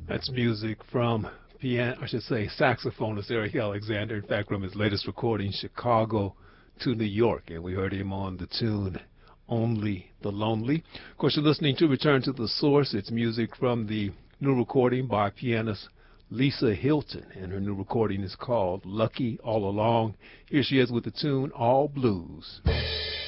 That's music from piano, I should say saxophonist Eric Alexander, in fact, from his latest recording, Chicago to New York. And we heard him on the tune Only the Lonely. Of course, you're listening to Return to the Source. It's music from the new recording by pianist Lisa Hilton, and her new recording is called Lucky All Along. Here she is with the tune All Blues.